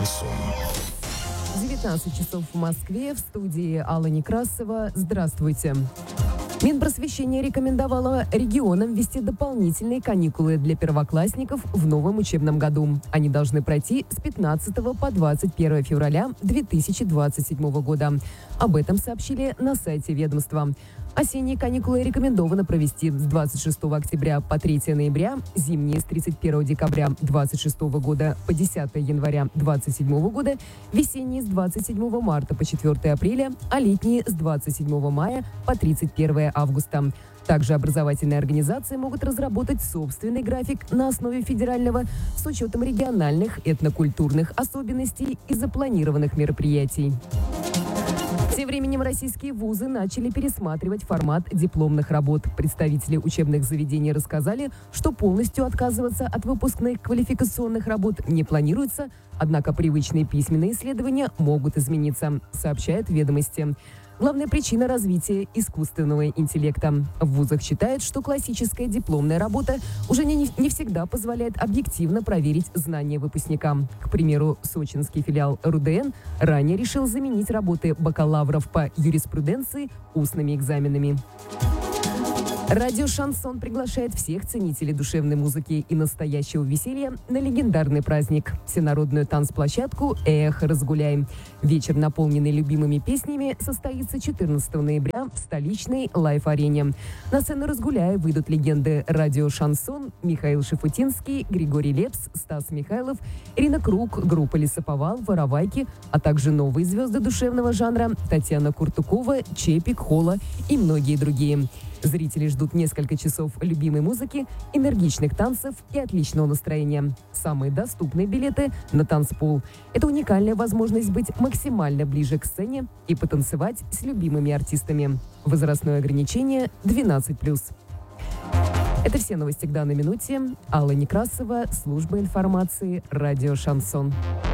Шансон. 19 часов в Москве, в студии Алла Некрасова. Здравствуйте. Минпросвещение рекомендовало регионам ввести дополнительные каникулы для первоклассников в новом учебном году. Они должны пройти с 15 по 21 февраля 2027 года. Об этом сообщили на сайте ведомства. Осенние каникулы рекомендовано провести с 26 октября по 3 ноября, зимние с 31 декабря 2026 года по 10 января 2027 года, весенние с 27 марта по 4 апреля, а летние с 27 мая по 31 августа. Также образовательные организации могут разработать собственный график на основе федерального с учетом региональных этнокультурных особенностей и запланированных мероприятий. Тем временем российские вузы начали пересматривать формат дипломных работ. Представители учебных заведений рассказали, что полностью отказываться от выпускных квалификационных работ не планируется, однако привычные письменные исследования могут измениться, сообщают «Ведомости». Главная причина развития искусственного интеллекта. В вузах считают, что классическая дипломная работа уже не всегда позволяет объективно проверить знания выпускника. К примеру, сочинский филиал РУДН ранее решил заменить работы бакалавров по юриспруденции устными экзаменами. Радио «Шансон» приглашает всех ценителей душевной музыки и настоящего веселья на легендарный праздник – всенародную танцплощадку «Эх, разгуляй». Вечер, наполненный любимыми песнями, состоится 14 ноября в столичной Лайф-арене. На сцену «Разгуляй» выйдут легенды радио «Шансон» Михаил Шафутинский, Григорий Лепс, Стас Михайлов, Ирина Круг, группа «Лесоповал», «Воровайки», а также новые звезды душевного жанра Татьяна Куртукова, Чепик, Холла и многие другие. Зрители ждут несколько часов любимой музыки, энергичных танцев и отличного настроения. Самые доступные билеты на танцпол. Это уникальная возможность быть максимально ближе к сцене и потанцевать с любимыми артистами. Возрастное ограничение 12+. Это все новости к данной минуте. Алла Некрасова, служба информации, радио «Шансон».